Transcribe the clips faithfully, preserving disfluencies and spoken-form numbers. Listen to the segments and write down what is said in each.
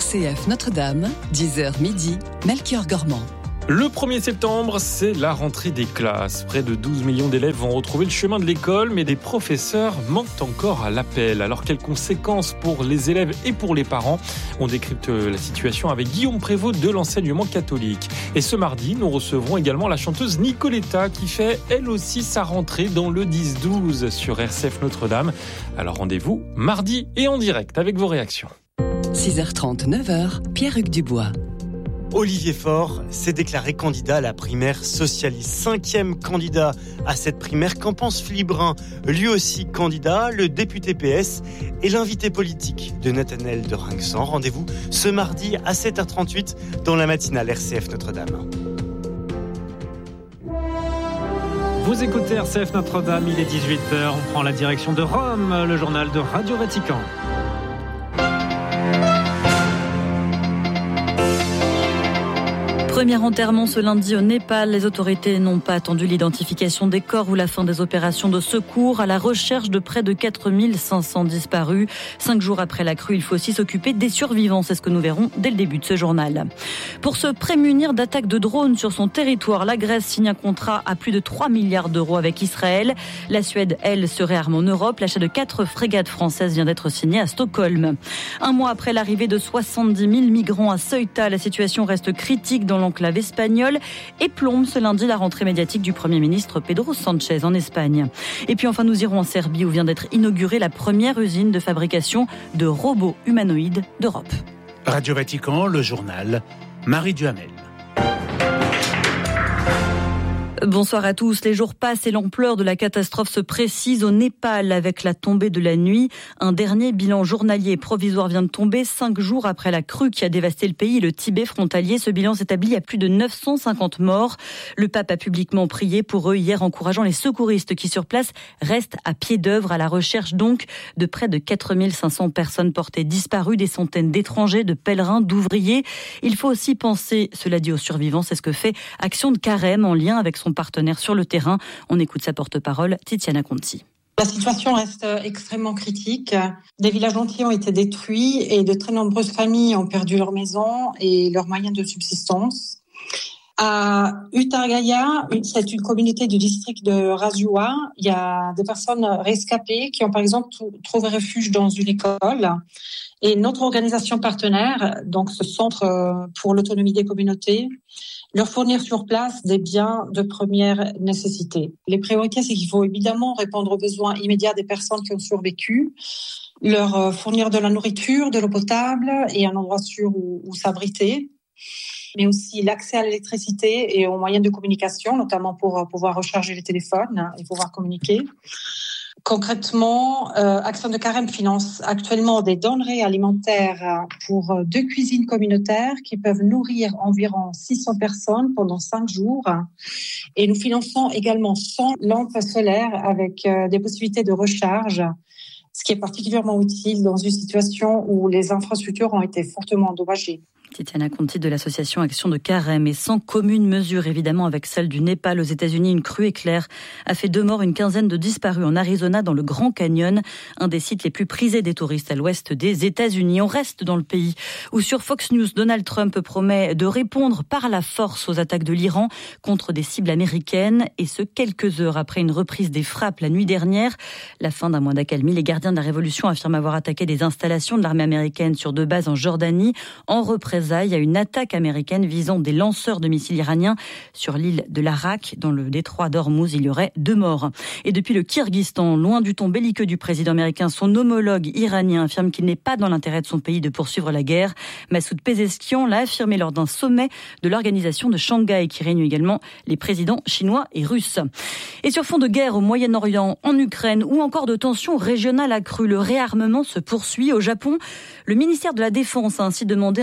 C F Notre-Dame, dix heures midi, Melchior Gormand. Le premier septembre, c'est la rentrée des classes. Près de douze millions d'élèves vont retrouver le chemin de l'école, mais des professeurs manquent encore à l'appel. Alors, quelles conséquences pour les élèves et pour les parents ? On décrypte la situation avec Guillaume Prévost de l'enseignement catholique. Et ce mardi, nous recevrons également la chanteuse Nicoletta qui fait elle aussi sa rentrée dans le dix douze sur R C F Notre-Dame. Alors rendez-vous mardi et en direct avec vos réactions. six heures trente, neuf heures, Pierre-Hugues Dubois. Olivier Faure s'est déclaré candidat à la primaire socialiste. Cinquième candidat à cette primaire. Qu'en pense Philippe Brun, lui aussi candidat, le député P S et l'invité politique de Nathanaël de Rinxan. Rendez-vous ce mardi à sept heures trente-huit dans la matinale R C F Notre-Dame. Vous écoutez R C F Notre-Dame, il est dix-huit heures. On prend la direction de Rome, le journal de Radio Vatican. Premier enterrement ce lundi au Népal. Les autorités n'ont pas attendu l'identification des corps ou la fin des opérations de secours à la recherche de près de quatre mille cinq cents disparus. Cinq jours après la crue, il faut aussi s'occuper des survivants. C'est ce que nous verrons dès le début de ce journal. Pour se prémunir d'attaques de drones sur son territoire, la Grèce signe un contrat à plus de trois milliards d'euros avec Israël. La Suède, elle, se réarme en Europe. L'achat de quatre frégates françaises vient d'être signé à Stockholm. Un mois après l'arrivée de soixante-dix mille migrants à Ceuta, la situation reste critique dans l'enclave espagnole et plombe ce lundi la rentrée médiatique du Premier ministre Pedro Sánchez en Espagne. Et puis enfin, nous irons en Serbie où vient d'être inaugurée la première usine de fabrication de robots humanoïdes d'Europe. Radio Vatican, le journal, Marie Duhamel. Bonsoir à tous. Les jours passent et l'ampleur de la catastrophe se précise au Népal avec la tombée de la nuit. Un dernier bilan journalier provisoire vient de tomber cinq jours après la crue qui a dévasté le pays, le Tibet frontalier. Ce bilan s'établit à plus de neuf cent cinquante morts. Le pape a publiquement prié pour eux hier, encourageant les secouristes qui sur place restent à pied d'œuvre à la recherche donc de près de quatre mille cinq cents personnes portées disparues, des centaines d'étrangers, de pèlerins, d'ouvriers. Il faut aussi penser, cela dit, aux survivants. C'est ce que fait Action de Carême en lien avec son partenaire sur le terrain. On écoute sa porte-parole, Tiziana Conti. La situation reste extrêmement critique. Des villages entiers ont été détruits et de très nombreuses familles ont perdu leur maison et leurs moyens de subsistance. À Uttargaya, c'est une communauté du district de Rajua. Il y a des personnes rescapées qui ont par exemple trouvé refuge dans une école. Et notre organisation partenaire, donc ce centre pour l'autonomie des communautés, leur fournir sur place des biens de première nécessité. Les priorités, c'est qu'il faut évidemment répondre aux besoins immédiats des personnes qui ont survécu, leur fournir de la nourriture, de l'eau potable et un endroit sûr où, où s'abriter, mais aussi l'accès à l'électricité et aux moyens de communication, notamment pour pouvoir recharger les téléphones et pouvoir communiquer. Concrètement, euh, Action de Carême finance actuellement des denrées alimentaires pour deux cuisines communautaires qui peuvent nourrir environ six cents personnes pendant cinq jours. Et nous finançons également cent lampes solaires avec euh, des possibilités de recharge, ce qui est particulièrement utile dans une situation où les infrastructures ont été fortement endommagées. Tiziana Conti de l'association Action de Carême. Et sans commune mesure, évidemment, avec celle du Népal aux États-Unis, une crue éclair a fait deux morts, une quinzaine de disparus en Arizona, dans le Grand Canyon, un des sites les plus prisés des touristes à l'ouest des États-Unis. On reste dans le pays où, sur Fox News, Donald Trump promet de répondre par la force aux attaques de l'Iran contre des cibles américaines, et ce, quelques heures après une reprise des frappes la nuit dernière. La fin d'un mois d'accalmie, les gardiens de la révolution affirment avoir attaqué des installations de l'armée américaine sur deux bases en Jordanie, en représailles à une attaque américaine visant des lanceurs de missiles iraniens sur l'île de l'Arak, dans le détroit d'Ormuz. Il y aurait deux morts. Et depuis le Kyrgyzstan, loin du ton belliqueux du président américain, son homologue iranien affirme qu'il n'est pas dans l'intérêt de son pays de poursuivre la guerre. Massoud Pezeshkian l'a affirmé lors d'un sommet de l'organisation de Shanghai qui réunit également les présidents chinois et russes. Et sur fond de guerre au Moyen-Orient, en Ukraine ou encore de tensions régionales accrues, le réarmement se poursuit. Au Japon, le ministère de la Défense a ainsi demandé un budget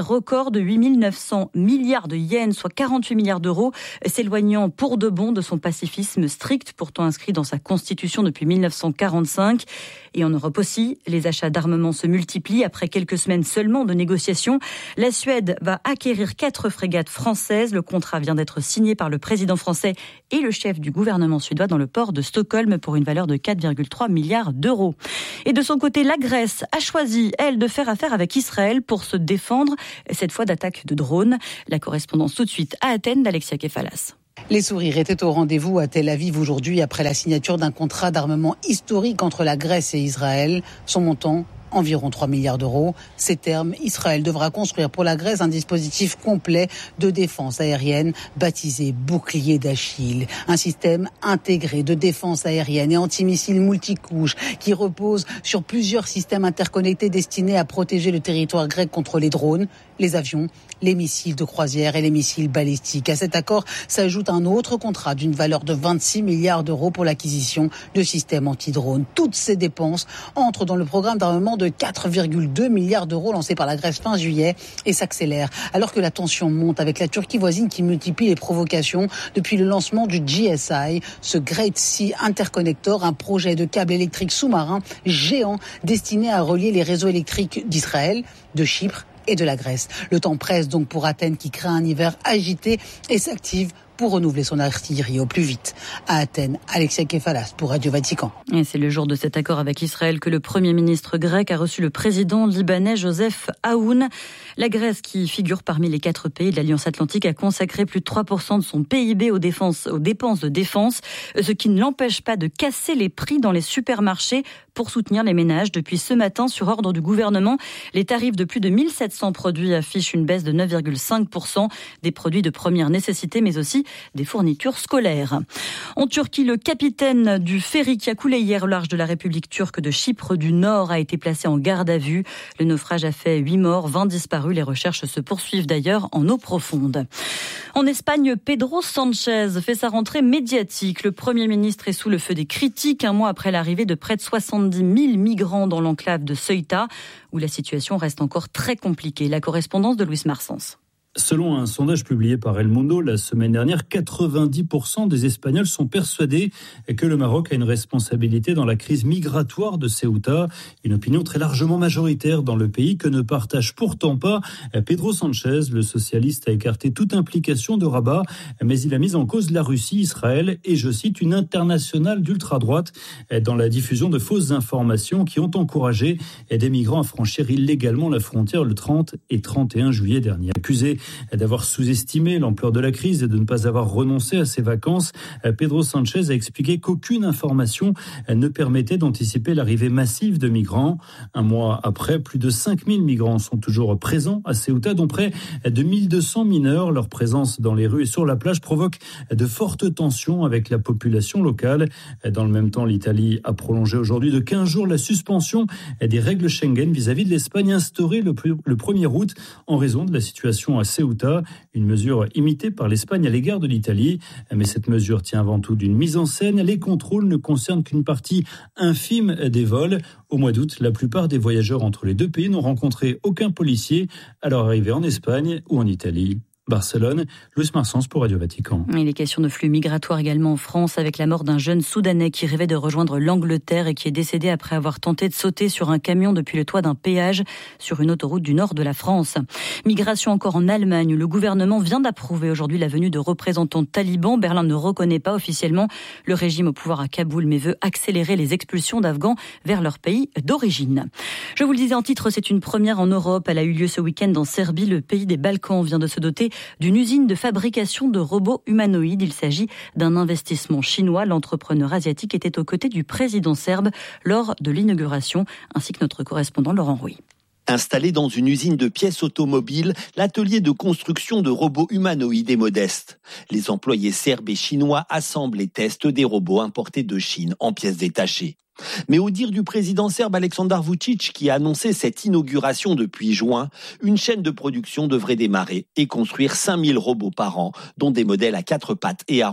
record de huit mille neuf cents milliards de yens, soit quarante-huit milliards d'euros, s'éloignant pour de bon de son pacifisme strict, pourtant inscrit dans sa constitution depuis mille neuf cent quarante-cinq. Et en Europe aussi, les achats d'armement se multiplient après quelques semaines seulement de négociations. La Suède va acquérir quatre frégates françaises. Le contrat vient d'être signé par le président français et le chef du gouvernement suédois dans le port de Stockholm pour une valeur de quatre virgule trois milliards d'euros. Et de son côté, la Grèce a choisi, elle, de faire affaire avec Israël pour se défendre, cette fois d'attaques de drones. La correspondance tout de suite à Athènes d'Alexia Kefalas. Les sourires étaient au rendez-vous à Tel Aviv aujourd'hui après la signature d'un contrat d'armement historique entre la Grèce et Israël. Son montant, environ trois milliards d'euros. Ces termes, Israël devra construire pour la Grèce un dispositif complet de défense aérienne baptisé bouclier d'Achille. Un système intégré de défense aérienne et antimissiles multicouches qui repose sur plusieurs systèmes interconnectés destinés à protéger le territoire grec contre les drones, les avions, les missiles de croisière et les missiles balistiques. À cet accord s'ajoute un autre contrat d'une valeur de vingt-six milliards d'euros pour l'acquisition de systèmes anti-drones. Toutes ces dépenses entrent dans le programme d'armement de quatre virgule deux milliards d'euros lancé par la Grèce fin juillet et s'accélère alors que la tension monte avec la Turquie voisine qui multiplie les provocations depuis le lancement du G S I, ce Great Sea Interconnector, un projet de câble électrique sous-marin géant destiné à relier les réseaux électriques d'Israël, de Chypre et de la Grèce. Le temps presse donc pour Athènes qui craint un hiver agité et s'active pour renouveler son artillerie au plus vite. À Athènes, Alexia Kefalas pour Radio Vatican. Et c'est le jour de cet accord avec Israël que le Premier ministre grec a reçu le président libanais Joseph Aoun. La Grèce, qui figure parmi les quatre pays de l'Alliance Atlantique, a consacré plus de trois pour cent de son P I B aux, défenses, aux dépenses de défense, ce qui ne l'empêche pas de casser les prix dans les supermarchés pour soutenir les ménages. Depuis ce matin, sur ordre du gouvernement, les tarifs de plus de mille sept cents produits affichent une baisse de neuf virgule cinq pour cent, des produits de première nécessité, mais aussi des fournitures scolaires. En Turquie, le capitaine du ferry qui a coulé hier au large de la République turque de Chypre du Nord a été placé en garde à vue. Le naufrage a fait huit morts, vingt disparus. Les recherches se poursuivent d'ailleurs en eau profonde. En Espagne, Pedro Sánchez fait sa rentrée médiatique. Le Premier ministre est sous le feu des critiques un mois après l'arrivée de près de soixante-dix mille migrants dans l'enclave de Ceuta, où la situation reste encore très compliquée. La correspondance de Luis Marsens. Selon un sondage publié par El Mundo la semaine dernière, quatre-vingt-dix pour cent des Espagnols sont persuadés que le Maroc a une responsabilité dans la crise migratoire de Ceuta. Une opinion très largement majoritaire dans le pays que ne partage pourtant pas Pedro Sánchez. Le socialiste a écarté toute implication de Rabat, mais il a mis en cause la Russie, Israël et, je cite, une internationale d'ultra-droite dans la diffusion de fausses informations qui ont encouragé des migrants à franchir illégalement la frontière le trente et trente et un juillet dernier. Accusé d'avoir sous-estimé l'ampleur de la crise et de ne pas avoir renoncé à ses vacances, Pedro Sánchez a expliqué qu'aucune information ne permettait d'anticiper l'arrivée massive de migrants. Un mois après, plus de cinq mille migrants sont toujours présents à Ceuta, dont près de mille deux cents mineurs. Leur présence dans les rues et sur la plage provoque de fortes tensions avec la population locale. Dans le même temps, l'Italie a prolongé aujourd'hui de quinze jours la suspension des règles Schengen vis-à-vis de l'Espagne instaurée le premier août en raison de la situation à Ceuta, une mesure imitée par l'Espagne à l'égard de l'Italie. Mais cette mesure tient avant tout d'une mise en scène. Les contrôles ne concernent qu'une partie infime des vols. Au mois d'août, la plupart des voyageurs entre les deux pays n'ont rencontré aucun policier à leur arrivée en Espagne ou en Italie. Barcelone, Luis Marsens pour Radio Vatican. Il est question de flux migratoires également en France avec la mort d'un jeune Soudanais qui rêvait de rejoindre l'Angleterre et qui est décédé après avoir tenté de sauter sur un camion depuis le toit d'un péage sur une autoroute du nord de la France. Migration encore en Allemagne. Le gouvernement vient d'approuver aujourd'hui la venue de représentants talibans. Berlin ne reconnaît pas officiellement le régime au pouvoir à Kaboul mais veut accélérer les expulsions d'Afghans vers leur pays d'origine. Je vous le disais en titre, c'est une première en Europe. Elle a eu lieu ce week-end en Serbie. Le pays des Balkans vient de se doter d'une usine de fabrication de robots humanoïdes. Il s'agit d'un investissement chinois. L'entrepreneur asiatique était aux côtés du président serbe lors de l'inauguration, ainsi que notre correspondant Laurent Rouy. Installé dans une usine de pièces automobiles, l'atelier de construction de robots humanoïdes est modeste. Les employés serbes et chinois assemblent et testent des robots importés de Chine en pièces détachées. Mais au dire du président serbe Aleksandar Vučić, qui a annoncé cette inauguration depuis juin, une chaîne de production devrait démarrer et construire cinq mille robots par an, dont des modèles à quatre pattes et à roues.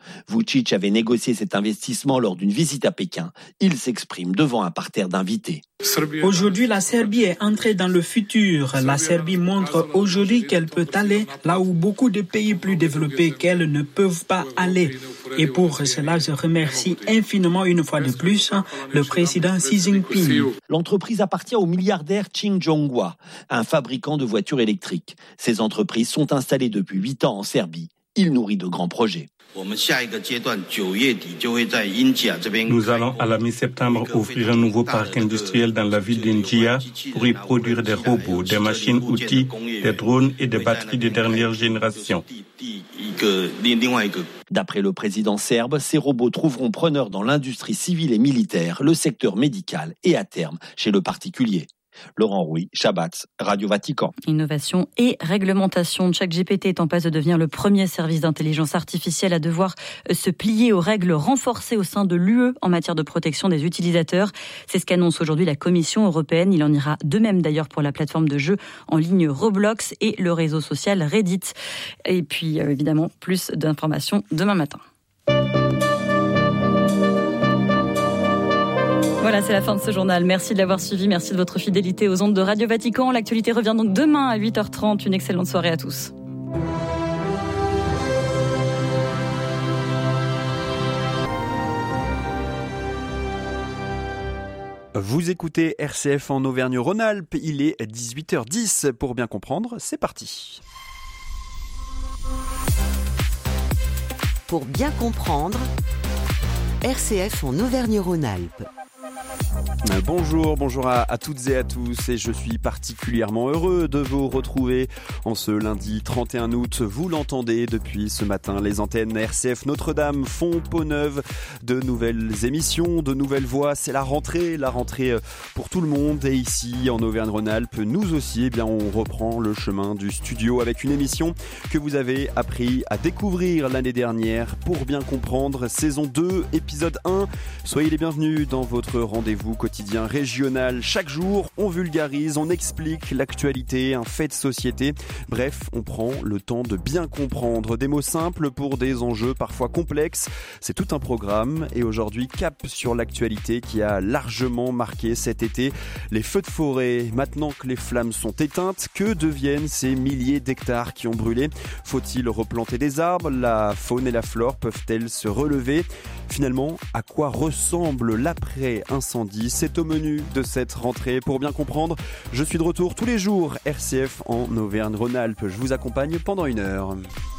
Vučić avait négocié cet investissement lors d'une visite à Pékin. Il s'exprime devant un parterre d'invités. Aujourd'hui, la Serbie est entrée dans le futur. La Serbie montre aujourd'hui qu'elle peut aller là où beaucoup de pays plus développés qu'elle ne peuvent pas aller. Et pour cela, je remercie infiniment une fois de plus le président Xi Jinping. L'entreprise appartient au milliardaire Ching Jonghwa, un fabricant de voitures électriques. Ces entreprises sont installées depuis huit ans en Serbie. Il nourrit de grands projets. Nous allons à la mi-septembre ouvrir un nouveau parc industriel dans la ville d'Injia pour y produire des robots, des machines-outils, des drones et des batteries de dernière génération. D'après le président serbe, ces robots trouveront preneur dans l'industrie civile et militaire, le secteur médical et à terme chez le particulier. Laurent Rouy, Shabbat, Radio Vatican. Innovation et réglementation. ChatGPT est en passe de devenir le premier service d'intelligence artificielle à devoir se plier aux règles renforcées au sein de l'U E en matière de protection des utilisateurs. C'est ce qu'annonce aujourd'hui la Commission européenne. Il en ira de même d'ailleurs pour la plateforme de jeux en ligne Roblox et le réseau social Reddit. Et puis évidemment, plus d'informations demain matin. Voilà, c'est la fin de ce journal. Merci de l'avoir suivi. Merci de votre fidélité aux ondes de Radio Vatican. L'actualité revient donc demain à huit heures trente. Une excellente soirée à tous. Vous écoutez R C F en Auvergne-Rhône-Alpes. Il est dix-huit heures dix. Pour bien comprendre, c'est parti. Pour bien comprendre, R C F en Auvergne-Rhône-Alpes. Bonjour, bonjour à, à toutes et à tous et je suis particulièrement heureux de vous retrouver en ce lundi trente et un août. Vous l'entendez depuis ce matin, les antennes R C F Notre-Dame font peau neuve, de nouvelles émissions, de nouvelles voix. C'est la rentrée, la rentrée pour tout le monde et ici en Auvergne-Rhône-Alpes, nous aussi, eh bien, on reprend le chemin du studio avec une émission que vous avez appris à découvrir l'année dernière. Pour bien comprendre, saison deux, épisode un. Soyez les bienvenus dans votre rendez-vous quotidien régional. Chaque jour, on vulgarise, on explique l'actualité, un fait de société. Bref, on prend le temps de bien comprendre des mots simples pour des enjeux parfois complexes. C'est tout un programme et aujourd'hui, cap sur l'actualité qui a largement marqué cet été. Les feux de forêt, maintenant que les flammes sont éteintes, que deviennent ces milliers d'hectares qui ont brûlé? Faut-il replanter des arbres? La faune et la flore peuvent-elles se relever? Finalement, à quoi ressemble l'après-incendie? C'est au menu de cette rentrée. Pour bien comprendre, je suis de retour tous les jours R C F en Auvergne-Rhône-Alpes. Je vous accompagne pendant une heure.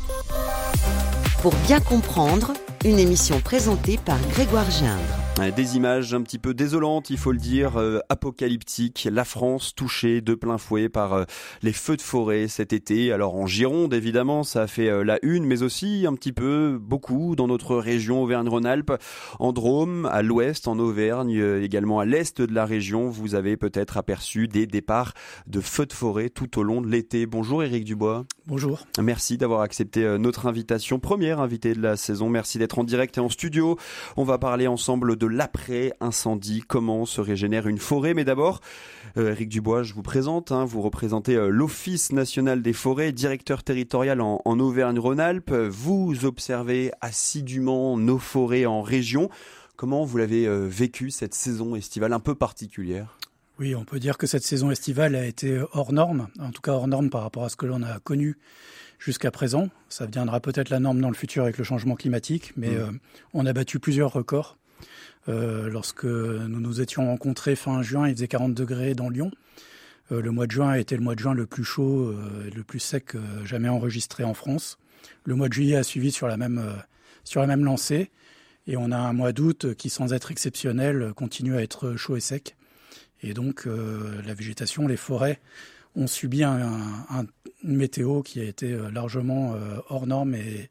Pour bien comprendre, une émission présentée par Grégoire Gindre. Des images un petit peu désolantes, il faut le dire, euh, apocalyptiques. La France touchée de plein fouet par euh, les feux de forêt cet été. Alors en Gironde, évidemment, ça a fait euh, la une, mais aussi un petit peu, beaucoup, dans notre région Auvergne-Rhône-Alpes, en Drôme, à l'ouest, en Auvergne, euh, également à l'est de la région. Vous avez peut-être aperçu des départs de feux de forêt tout au long de l'été. Bonjour Éric Dubois. Bonjour. Merci d'avoir accepté euh, notre invitation, première invitée de la saison. Merci d'être en direct et en studio. On va parler ensemble de de l'après-incendie, comment se régénère une forêt. Mais d'abord, euh, Éric Dubois, je vous présente, hein, vous représentez euh, l'Office national des forêts, directeur territorial en, en Auvergne-Rhône-Alpes. Vous observez assidûment nos forêts en région. Comment vous l'avez euh, vécu cette saison estivale un peu particulière ? Oui, on peut dire que cette saison estivale a été hors norme, en tout cas hors norme par rapport à ce que l'on a connu jusqu'à présent. Ça deviendra peut-être la norme dans le futur avec le changement climatique, mais mmh. euh, on a battu plusieurs records. Euh, lorsque nous nous étions rencontrés fin juin, il faisait quarante degrés dans Lyon. Euh, le mois de juin a été le mois de juin le plus chaud, euh, le plus sec euh, jamais enregistré en France. Le mois de juillet a suivi sur la même, euh, sur la même lancée. Et on a un mois d'août qui, sans être exceptionnel, continue à être chaud et sec. Et donc, euh, la végétation, les forêts ont subi un, un, un, une météo qui a été largement euh, hors norme et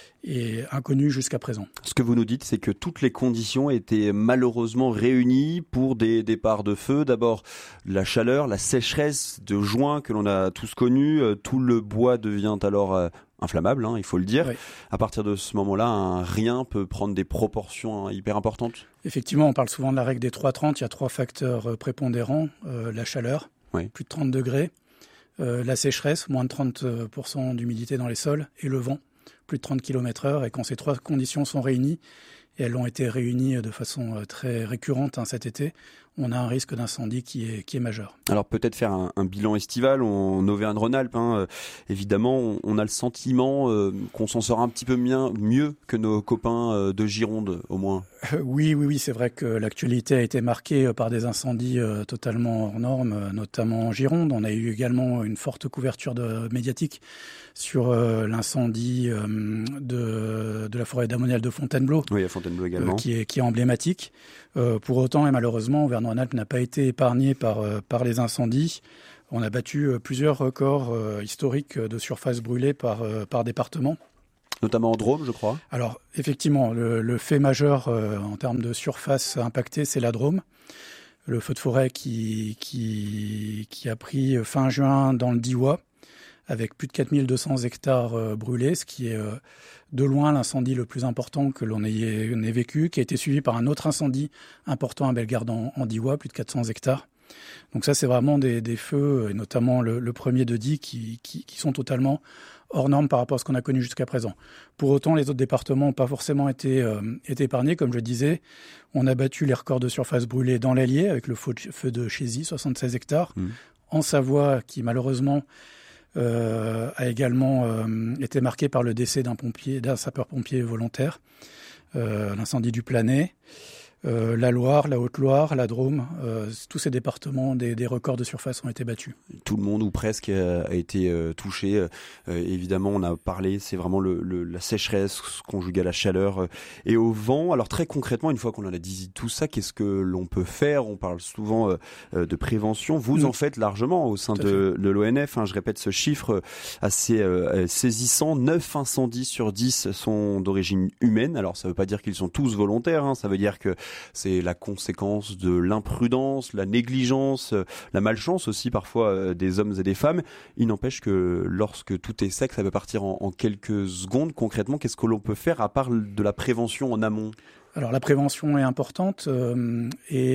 et inconnu jusqu'à présent. Ce que vous nous dites, c'est que toutes les conditions étaient malheureusement réunies pour des départs de feu. D'abord, la chaleur, la sécheresse de juin que l'on a tous connue. Tout le bois devient alors inflammable, hein, il faut le dire. Oui. À partir de ce moment-là, un rien peut prendre des proportions hyper importantes. Effectivement, on parle souvent de la règle des trois trente. Il y a trois facteurs prépondérants. Euh, la chaleur, oui. plus de trente degrés. Euh, la sécheresse, moins de trente pour cent d'humidité dans les sols. Et le vent. plus de trente kilomètres heure. Et quand ces trois conditions sont réunies, et elles ont été réunies de façon très récurrente hein, cet été, on a un risque d'incendie qui est, qui est majeur. Alors peut-être faire un, un bilan estival en Auvergne-Rhône-Alpes. Hein. Évidemment, on, on a le sentiment euh, qu'on s'en sort un petit peu mieux, mieux que nos copains euh, de Gironde, au moins. Euh, oui, oui, oui, c'est vrai que l'actualité a été marquée par des incendies euh, totalement hors normes, notamment en Gironde. On a eu également une forte couverture de, médiatique sur euh, l'incendie euh, de, de la forêt d'ammonial de Fontainebleau. Oui, à Fontainebleau également. Euh, qui, est, qui est emblématique. Euh, pour autant, et malheureusement, Auvergne-Rhône-Alpes n'a pas été épargné par, euh, par les incendies. On a battu euh, plusieurs records euh, historiques de surface brûlée par, euh, par département. Notamment en Drôme, je crois. Alors, effectivement, le, le fait majeur euh, en termes de surface impactée, c'est la Drôme. Le feu de forêt qui, qui, qui a pris fin juin dans le Diois, avec plus de quatre mille deux cents hectares euh, brûlés, ce qui est euh, de loin l'incendie le plus important que l'on ait, ait vécu, qui a été suivi par un autre incendie important à Bellegarde en, en Diois, plus de quatre cents hectares. Donc ça, c'est vraiment des, des feux, et notamment le, le premier de Die, qui, qui, qui sont totalement hors normes par rapport à ce qu'on a connu jusqu'à présent. Pour autant, les autres départements n'ont pas forcément été, euh, été épargnés. Comme je disais, on a battu les records de surface brûlée dans l'Allier, avec le feu de Chézy, soixante-seize hectares. Mmh. En Savoie, qui malheureusement euh, a également euh, été marqué par le décès d'un pompier, d'un sapeur-pompier volontaire, euh, l'incendie du Planay. Euh, la Loire, la Haute-Loire, la Drôme, euh, tous ces départements, des, des records de surface ont été battus. Tout le monde ou presque a, a été euh, touché. Euh, évidemment, on a parlé, c'est vraiment le, le, la sécheresse conjuguée à la chaleur euh, et au vent. Alors très concrètement, une fois qu'on en a dit tout ça, qu'est-ce que l'on peut faire ? On parle souvent euh, de prévention. Vous mmh. en faites largement au sein de, de l'O N F. Hein, je répète ce chiffre assez euh, saisissant. neuf incendies sur dix sont d'origine humaine. Alors ça ne veut pas dire qu'ils sont tous volontaires. Hein, ça veut dire que c'est la conséquence de l'imprudence, la négligence, la malchance aussi parfois des hommes et des femmes. Il n'empêche que lorsque tout est sec, ça peut partir en, en quelques secondes. Concrètement, qu'est-ce que l'on peut faire à part de la prévention en amont ? Alors la prévention est importante euh,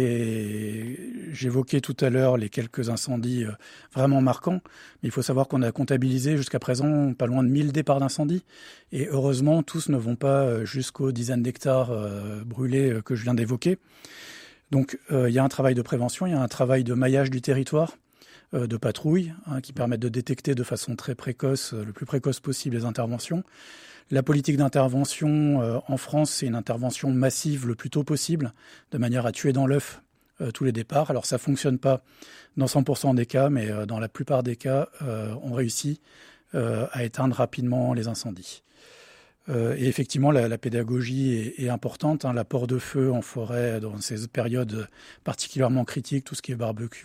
et j'évoquais tout à l'heure les quelques incendies euh, vraiment marquants, mais il faut savoir qu'on a comptabilisé jusqu'à présent pas loin de mille départs d'incendie et heureusement tous ne vont pas jusqu'aux dizaines d'hectares euh, brûlés euh, que je viens d'évoquer. Donc euh, il y a un travail de prévention, il y a un travail de maillage du territoire, euh, de patrouille hein, qui permettent de détecter de façon très précoce, euh, le plus précoce possible les interventions. La politique d'intervention euh, en France, c'est une intervention massive le plus tôt possible, de manière à tuer dans l'œuf euh, tous les départs. Alors ça ne fonctionne pas dans cent pour cent des cas, mais euh, dans la plupart des cas, euh, on réussit euh, à éteindre rapidement les incendies. Euh, et effectivement, la, la pédagogie est, est importante. Hein, l'apport de feu en forêt dans ces périodes particulièrement critiques, tout ce qui est barbecue,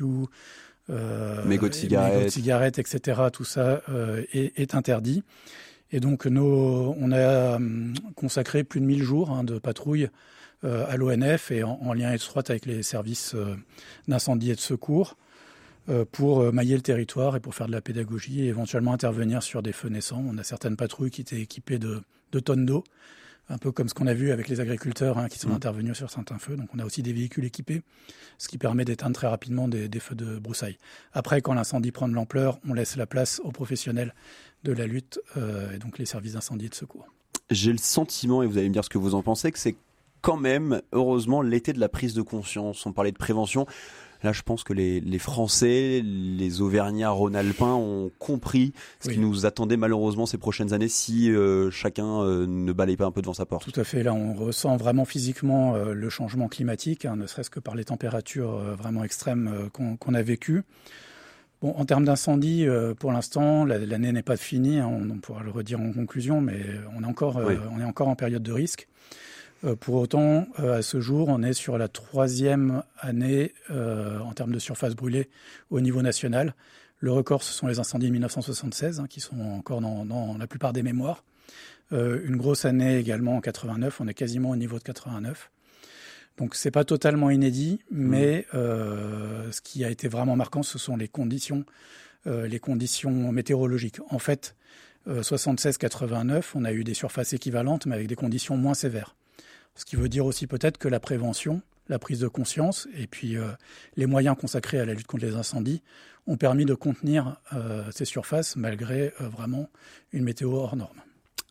euh, mégots de cigarettes, mégots de cigarettes, et cetera, tout ça euh, est, est interdit. Et donc, nos, on a consacré plus de mille jours hein, de patrouille euh, à l'O N F et en, en lien étroit avec les services euh, d'incendie et de secours euh, pour euh, mailler le territoire et pour faire de la pédagogie et éventuellement intervenir sur des feux naissants. On a certaines patrouilles qui étaient équipées de, de tonnes d'eau, un peu comme ce qu'on a vu avec les agriculteurs hein, qui sont mmh. intervenus sur certains feux. Donc, on a aussi des véhicules équipés, ce qui permet d'éteindre très rapidement des, des feux de broussailles. Après, quand l'incendie prend de l'ampleur, on laisse la place aux professionnels de la lutte euh, et donc les services d'incendie et de secours. J'ai le sentiment, et vous allez me dire ce que vous en pensez, que c'est quand même, heureusement, l'été de la prise de conscience. On parlait de prévention. Là, je pense que les, les Français, les Auvergnats, Rhône-Alpins ont compris ce oui. qui nous attendait malheureusement ces prochaines années si euh, chacun euh, ne balayait pas un peu devant sa porte. Tout à fait. Là, on ressent vraiment physiquement euh, le changement climatique, hein, ne serait-ce que par les températures euh, vraiment extrêmes euh, qu'on, qu'on a vécues. Bon, en termes d'incendie, euh, pour l'instant, l'année n'est pas finie. Hein, on, on pourra le redire en conclusion, mais on est encore, euh, oui. on est encore en période de risque. Euh, pour autant, euh, à ce jour, on est sur la troisième année euh, en termes de surface brûlée au niveau national. Le record, ce sont les incendies de mille neuf cent soixante-seize, hein, qui sont encore dans, dans la plupart des mémoires. Euh, une grosse année également en quatre-vingt-neuf, on est quasiment au niveau de quatre-vingt-neuf. Donc c'est pas totalement inédit, mais euh, ce qui a été vraiment marquant, ce sont les conditions, euh, les conditions météorologiques. En fait, euh, soixante-seize quatre-vingt-neuf, on a eu des surfaces équivalentes, mais avec des conditions moins sévères. Ce qui veut dire aussi peut-être que la prévention, la prise de conscience et puis euh, les moyens consacrés à la lutte contre les incendies ont permis de contenir euh, ces surfaces malgré euh, vraiment une météo hors norme.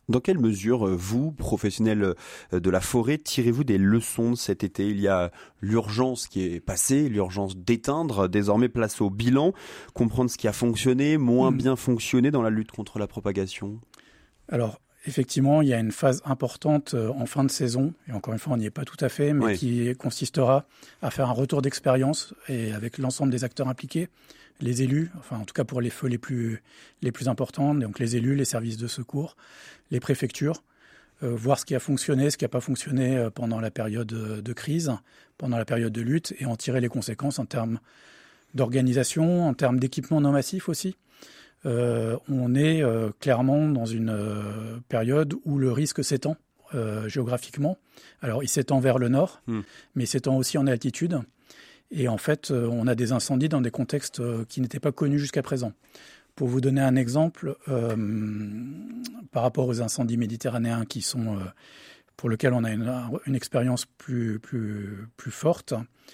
Dans quelle mesure, vous, professionnels de la forêt, tirez-vous des leçons de cet été ? Il y a l'urgence qui est passée, l'urgence d'éteindre, désormais place au bilan, comprendre ce qui a fonctionné, moins mmh. bien fonctionné dans la lutte contre la propagation. Alors, effectivement, il y a une phase importante en fin de saison, et encore une fois, on n'y est pas tout à fait, mais oui. qui consistera à faire un retour d'expérience et avec l'ensemble des acteurs impliqués, les élus, enfin en tout cas pour les feux les plus, les plus importants, donc les élus, les services de secours, les préfectures, euh, voir ce qui a fonctionné, ce qui n'a pas fonctionné pendant la période de crise, pendant la période de lutte, et en tirer les conséquences en termes d'organisation, en termes d'équipement non massif aussi. Euh, on est euh, clairement dans une euh, période où le risque s'étend euh, géographiquement. Alors il s'étend vers le nord, mmh. mais il s'étend aussi en altitude. Et en fait, euh, on a des incendies dans des contextes euh, qui n'étaient pas connus jusqu'à présent. Pour vous donner un exemple, euh, par rapport aux incendies méditerranéens qui sont, euh, pour lesquels on a une, une expérience plus, plus, plus forte,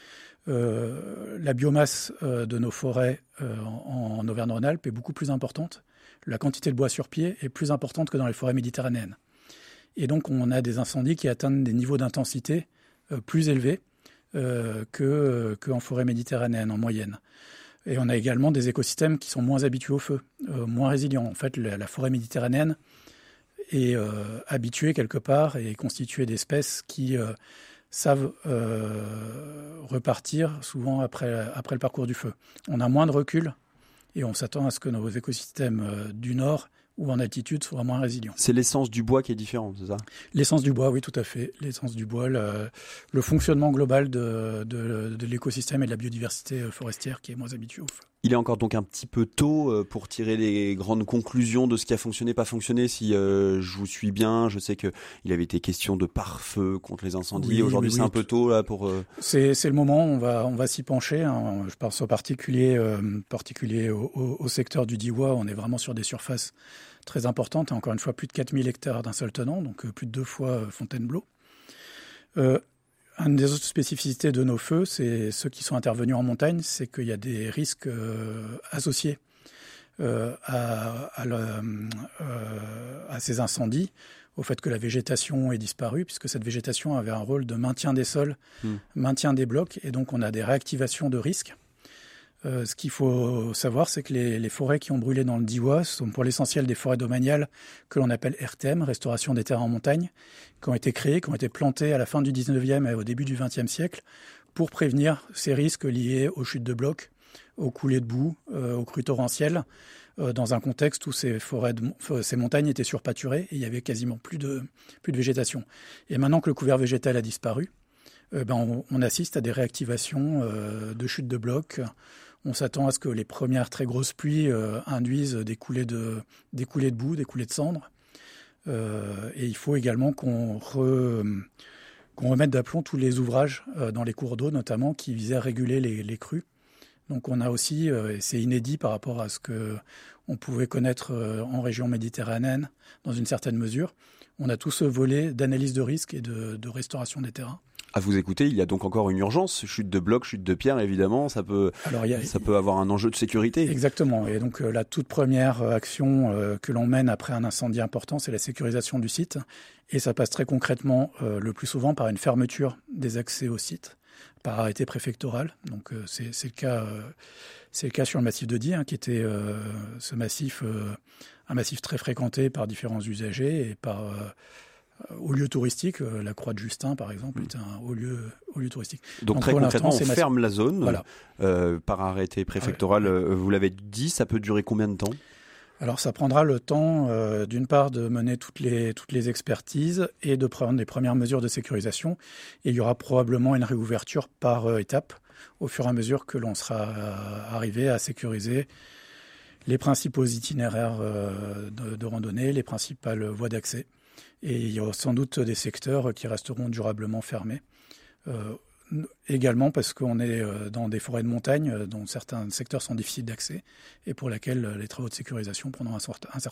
euh, la biomasse euh, de nos forêts euh, en, en Auvergne-Rhône-Alpes est beaucoup plus importante. La quantité de bois sur pied est plus importante que dans les forêts méditerranéennes. Et donc, on a des incendies qui atteignent des niveaux d'intensité euh, plus élevés euh, que, qu'en forêt méditerranéenne en moyenne. Et on a également des écosystèmes qui sont moins habitués au feu, euh, moins résilients. En fait, la, la forêt méditerranéenne est euh, habituée quelque part et est constituée d'espèces qui euh, savent euh, repartir souvent après, après le parcours du feu. On a moins de recul et on s'attend à ce que nos écosystèmes euh, du nord ou en altitude soient moins résilients. C'est l'essence du bois qui est différente, c'est ça ? L'essence du bois, oui, tout à fait. L'essence du bois, le, le fonctionnement global de, de, de l'écosystème et de la biodiversité forestière qui est moins habitué au feu. Il est encore donc un petit peu tôt pour tirer les grandes conclusions de ce qui a fonctionné, pas fonctionné. Si euh, je vous suis bien, je sais qu'il avait été question de pare-feu contre les incendies. Oui, Aujourd'hui, oui, c'est oui. un peu tôt là pour. Euh... C'est, c'est le moment. On va on va s'y pencher. Hein. Je pense en particulier euh, particulier au, au, au secteur du Diois. On est vraiment sur des surfaces très importantes. Et encore une fois, plus de quatre mille hectares d'un seul tenant, donc euh, plus de deux fois euh, Fontainebleau. Euh, Une des autres spécificités de nos feux, c'est ceux qui sont intervenus en montagne, c'est qu'il y a des risques euh, associés euh, à, à, le, euh, à ces incendies, au fait que la végétation est disparue, puisque cette végétation avait un rôle de maintien des sols, mmh. maintien des blocs, et donc on a des réactivations de risques. Euh, ce qu'il faut savoir, c'est que les, les forêts qui ont brûlé dans le Diois sont pour l'essentiel des forêts domaniales que l'on appelle R T M, Restauration des terrains en montagne, qui ont été créées, qui ont été plantées à la fin du dix-neuvième et au début du vingtième siècle pour prévenir ces risques liés aux chutes de blocs, aux coulées de boue, euh, aux crues torrentielles, euh, dans un contexte où ces forêts, de, ces montagnes étaient surpâturées et il y avait quasiment plus de, plus de végétation. Et maintenant que le couvert végétal a disparu, euh, ben on, on assiste à des réactivations euh, de chutes de blocs. On s'attend à ce que les premières très grosses pluies euh, induisent des coulées de, des coulées de boue, des coulées de cendres. Euh, et il faut également qu'on, re, qu'on remette d'aplomb tous les ouvrages euh, dans les cours d'eau, notamment, qui visaient à réguler les, les crues. Donc on a aussi, euh, et c'est inédit par rapport à ce qu'on pouvait connaître euh, en région méditerranéenne, dans une certaine mesure, on a tout ce volet d'analyse de risque et de, de restauration des terrains. À vous écouter, il y a donc encore une urgence, chute de blocs, chute de pierres, évidemment, ça peut, Alors, y a, ça peut avoir un enjeu de sécurité. Exactement, et donc euh, la toute première action euh, que l'on mène après un incendie important, c'est la sécurisation du site, et ça passe très concrètement, euh, le plus souvent, par une fermeture des accès au site, par arrêté préfectoral. Donc euh, c'est, c'est, le cas, euh, c'est le cas sur le massif de Die, hein, qui était euh, ce massif, euh, un massif très fréquenté par différents usagers et par... Euh, Au lieu touristique, la Croix de Justin, par exemple, est un haut lieu, haut lieu touristique. Donc, Donc très concrètement, on ferme la zone voilà. euh, par arrêté préfectoral. Ouais, ouais. Vous l'avez dit, ça peut durer combien de temps ? Alors, ça prendra le temps, euh, d'une part, de mener toutes les, toutes les expertises et de prendre les premières mesures de sécurisation. Et il y aura probablement une réouverture par euh, étape, au fur et à mesure que l'on sera euh, arrivé à sécuriser les principaux itinéraires euh, de, de randonnée, les principales voies d'accès. Et il y aura sans doute des secteurs qui resteront durablement fermés. Euh, également parce qu'on est dans des forêts de montagne dont certains secteurs sont difficiles d'accès et pour lesquels les travaux de sécurisation prendront un, sort, un certain temps.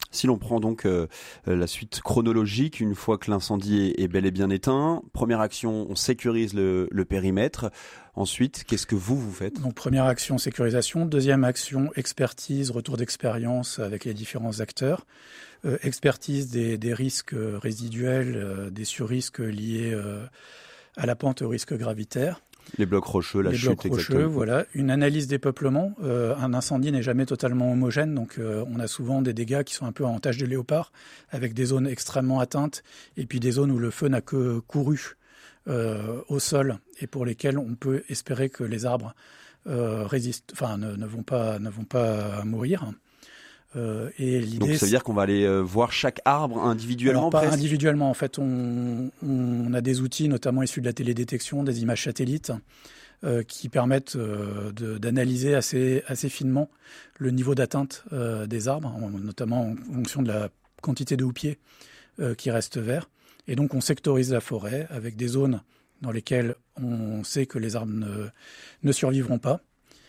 Si l'on prend donc euh, la suite chronologique, une fois que l'incendie est, est bel et bien éteint, première action, on sécurise le, le périmètre. Ensuite, qu'est-ce que vous, vous faites ? Donc première action, sécurisation. Deuxième action, expertise, retour d'expérience avec les différents acteurs. Euh, expertise des, des risques résiduels, euh, des surrisques liés euh, à la pente, au risque gravitaire. Les blocs rocheux, la les chute, blocs rocheux, exactement. Voilà. Une analyse des peuplements. Euh, un incendie n'est jamais totalement homogène, donc euh, on a souvent des dégâts qui sont un peu en tache de léopard, avec des zones extrêmement atteintes, et puis des zones où le feu n'a que couru euh, au sol, et pour lesquelles on peut espérer que les arbres euh, résistent, enfin ne, ne vont pas, ne vont pas mourir. Euh, et l'idée, donc ça veut dire qu'on va aller euh, voir chaque arbre individuellement. Alors, pas presque. individuellement, en fait, on, on a des outils, notamment issus de la télédétection, des images satellites, euh, qui permettent euh, de, d'analyser assez, assez finement le niveau d'atteinte euh, des arbres, en, notamment en fonction de la quantité de houppiers euh, qui restent verts. Et donc on sectorise la forêt avec des zones dans lesquelles on sait que les arbres ne, ne survivront pas,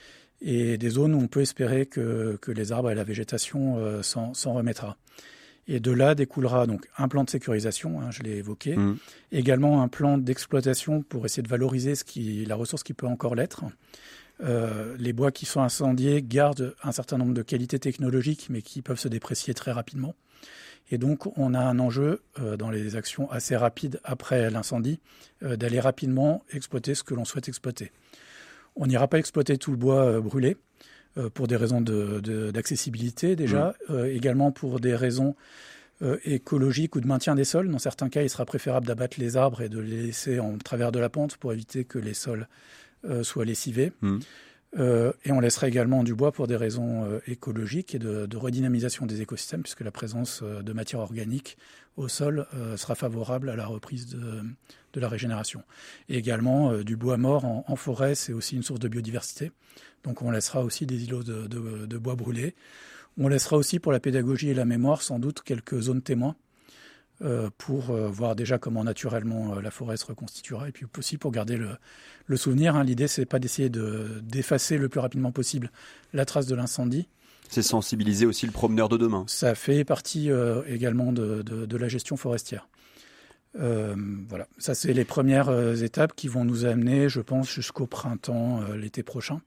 et des zones où on peut espérer que, que les arbres et la végétation euh, s'en, s'en remettra. Et de là découlera donc un plan de sécurisation, hein, je l'ai évoqué, mmh. également un plan d'exploitation pour essayer de valoriser ce qui, la ressource qui peut encore l'être. Euh, les bois qui sont incendiés gardent un certain nombre de qualités technologiques, mais qui peuvent se déprécier très rapidement. Et donc, on a un enjeu euh, dans les actions assez rapides après l'incendie, euh, d'aller rapidement exploiter ce que l'on souhaite exploiter. On n'ira pas exploiter tout le bois euh, brûlé, euh, pour des raisons de, de, d'accessibilité déjà, mmh. euh, également pour des raisons euh, écologiques ou de maintien des sols. Dans certains cas, il sera préférable d'abattre les arbres et de les laisser en travers de la pente pour éviter que les sols euh, soient lessivés. Mmh. Euh, et on laissera également du bois pour des raisons euh, écologiques et de, de redynamisation des écosystèmes, puisque la présence euh, de matière organique au sol euh, sera favorable à la reprise de, de la régénération. Et également, euh, du bois mort en, en forêt, c'est aussi une source de biodiversité. Donc on laissera aussi des îlots de, de, de bois brûlés. On laissera aussi pour la pédagogie et la mémoire sans doute quelques zones témoins euh, pour euh, voir déjà comment naturellement euh, la forêt se reconstituera, et puis aussi pour garder le, le souvenir. Hein. L'idée, c'est pas d'essayer de, d'effacer le plus rapidement possible la trace de l'incendie. C'est sensibiliser aussi le promeneur de demain. Ça fait partie euh, également de, de, de la gestion forestière. Euh, voilà, ça c'est les premières euh, étapes qui vont nous amener, je pense, jusqu'au printemps, euh, l'été prochain.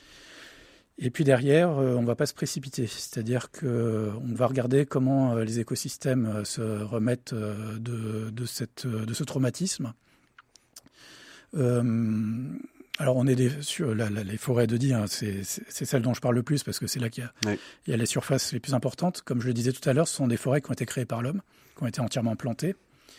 Et puis derrière, euh, on ne va pas se précipiter, c'est-à-dire qu'on va regarder comment euh, les écosystèmes euh, se remettent euh, de, de, cette, de ce traumatisme. Euh, alors on est des, sur la, la, les forêts de Die, hein, c'est, c'est, c'est celle dont je parle le plus parce que c'est là qu'il y a, oui. il y a les surfaces les plus importantes. Comme je le disais tout à l'heure, ce sont des forêts qui ont été créées par l'homme, qui ont été entièrement plantées.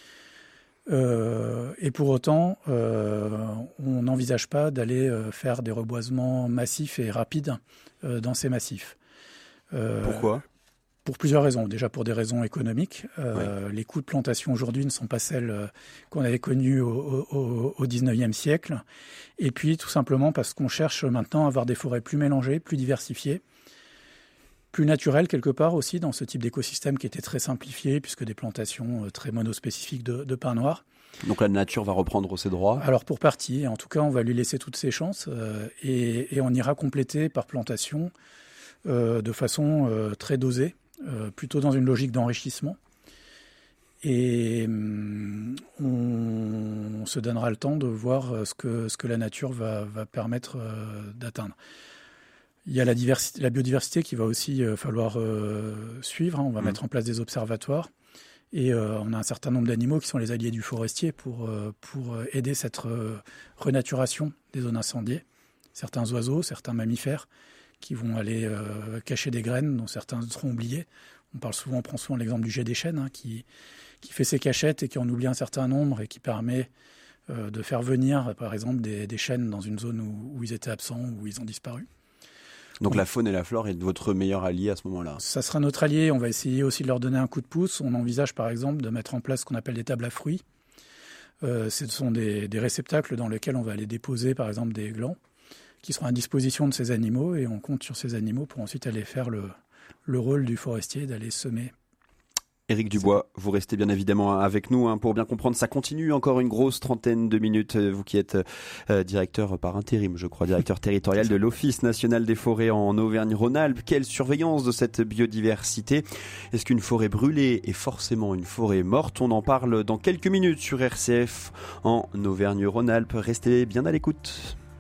Euh, et pour autant, euh, on n'envisage pas d'aller euh, faire des reboisements massifs et rapides euh, dans ces massifs. Euh, Pourquoi ? Pour plusieurs raisons. Déjà pour des raisons économiques. Euh, ouais. Les coûts de plantation aujourd'hui ne sont pas celles qu'on avait connues au, au, au dix-neuvième siècle. Et puis tout simplement parce qu'on cherche maintenant à avoir des forêts plus mélangées, plus diversifiées, plus naturel quelque part aussi dans ce type d'écosystème qui était très simplifié, puisque des plantations très monospécifiques de, de pins noirs. Donc la nature va reprendre ses droits ? Alors pour partie, en tout cas on va lui laisser toutes ses chances, euh, et, et on ira compléter par plantation euh, de façon euh, très dosée, euh, plutôt dans une logique d'enrichissement. Et hum, on, on se donnera le temps de voir ce que, ce que la nature va, va permettre euh, d'atteindre. Il y a la, diversité, la biodiversité qu'il va aussi euh, falloir euh, suivre. Hein. On va mmh. mettre en place des observatoires. Et euh, on a un certain nombre d'animaux qui sont les alliés du forestier pour, euh, pour aider cette euh, renaturation des zones incendiées. Certains oiseaux, certains mammifères qui vont aller euh, cacher des graines dont certains seront oubliés. On parle souvent, on prend souvent l'exemple du jet des chênes hein, qui, qui fait ses cachettes et qui en oublie un certain nombre et qui permet euh, de faire venir, par exemple, des, des chênes dans une zone où, où ils étaient absents, où ils ont disparu. Donc la faune et la flore est votre meilleur allié à ce moment-là ? Ça sera notre allié. On va essayer aussi de leur donner un coup de pouce. On envisage par exemple de mettre en place ce qu'on appelle des tables à fruits. Euh, ce sont des, des réceptacles dans lesquels on va aller déposer par exemple des glands qui seront à disposition de ces animaux, et on compte sur ces animaux pour ensuite aller faire le, le rôle du forestier, d'aller semer. Éric Dubois, vous restez bien évidemment avec nous hein, pour bien comprendre. Ça continue encore une grosse trentaine de minutes. Vous qui êtes euh, directeur par intérim, je crois, directeur territorial de l'Office national des forêts en Auvergne-Rhône-Alpes. Quelle surveillance de cette biodiversité? Est-ce qu'une forêt brûlée est forcément une forêt morte? On en parle dans quelques minutes sur R C F en Auvergne-Rhône-Alpes. Restez bien à l'écoute.